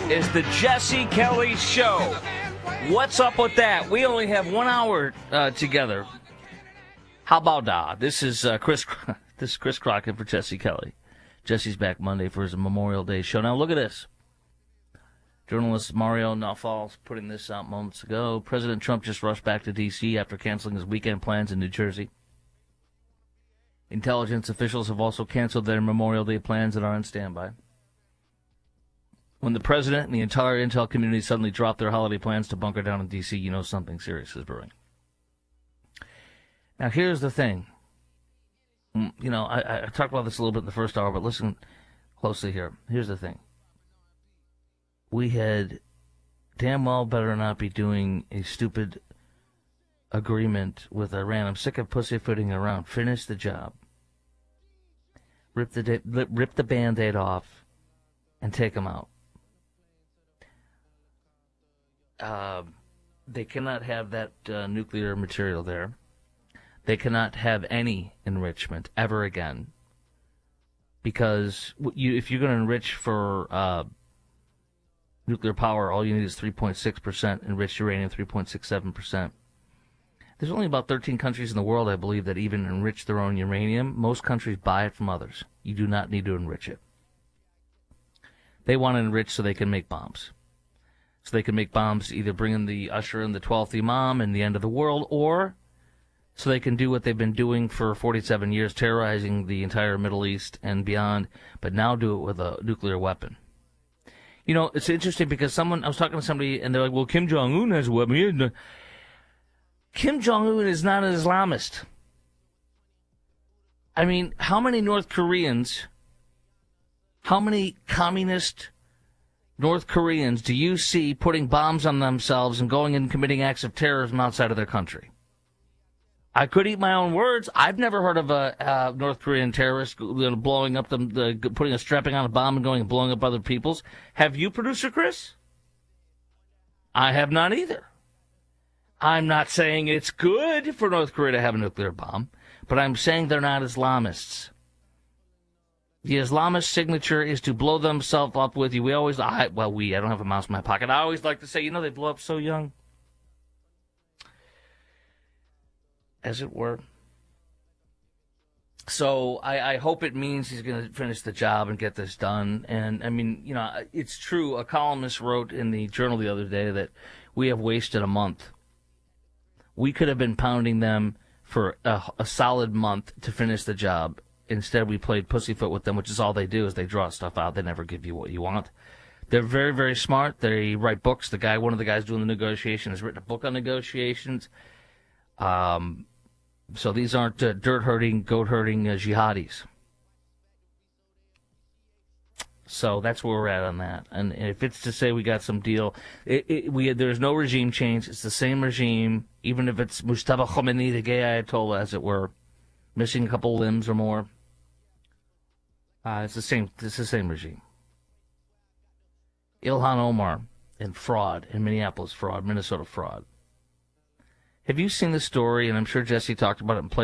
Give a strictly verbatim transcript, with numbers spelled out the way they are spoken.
is the Jesse Kelly Show. What's up with that? We only have one hour uh, together. How about that? This is uh, Chris. This is Chris Crockett for Jesse Kelly. Jesse's back Monday for his Memorial Day show. Now look at this. Journalist Mario Nawfal's putting this out moments ago. President Trump just rushed back to D C after canceling his weekend plans in New Jersey. Intelligence officials have also canceled their Memorial Day plans and are on standby. When the president and the entire intel community suddenly dropped their holiday plans to bunker down in D C, you know something serious is brewing. Now, here's the thing. You know, I, I talked about this a little bit in the first hour, but listen closely here. Here's the thing. We had damn well better not be doing a stupid agreement with Iran. I'm sick of pussyfooting around. Finish the job. Rip the, rip the Band-Aid off and take them out. Uh, they cannot have that uh, nuclear material there. They cannot have any enrichment ever again. Because you, if you're going to enrich for uh, nuclear power, all you need is three point six percent enriched uranium, three point six seven percent. There's only about thirteen countries in the world, I believe, that even enrich their own uranium. Most countries buy it from others. You do not need to enrich it. They want to enrich so they can make bombs. So they can make bombs to either bring in the Usher and the twelfth Imam and the end of the world, or so they can do what they've been doing for forty-seven years, terrorizing the entire Middle East and beyond, but now do it with a nuclear weapon. You know, it's interesting because someone, I was talking to somebody, and they're like, well, Kim Jong-un has a weapon. Kim Jong-un is not an Islamist. I mean, how many North Koreans, how many communist North Koreans do you see putting bombs on themselves and going and committing acts of terrorism outside of their country? I could eat my own words. I've never heard of a uh, North Korean terrorist blowing up, the, the, putting a strapping on a bomb and going and blowing up other people's. Have you, Producer Chris? I have not either. I'm not saying it's good for North Korea to have a nuclear bomb, but I'm saying they're not Islamists. The Islamist signature is to blow themselves up with you. We always, I, well, we, I don't have a mouse in my pocket. I always like to say, you know, they blow up so young. As it were. So I, I hope it means he's going to finish the job and get this done. And, I mean, you know, it's true. A columnist wrote in the Journal the other day that we have wasted a month. We could have been pounding them for a, a solid month to finish the job. Instead, we played pussyfoot with them, which is all they do, is they draw stuff out. They never give you what you want. They're very, very smart. They write books. The guy, one of the guys doing the negotiation, has written a book on negotiations. Um, so these aren't uh, dirt-herding, goat-herding uh, jihadis. So that's where we're at on that. And if it's to say we got some deal, it, it, we there's no regime change. It's the same regime, even if it's Mustafa Khomeini, the gay Ayatollah, as it were, missing a couple limbs or more. Uh, it's the same. It's the same regime. Ilhan Omar and fraud in Minneapolis, fraud, Minnesota fraud. Have you seen the story? And I'm sure Jesse talked about it and played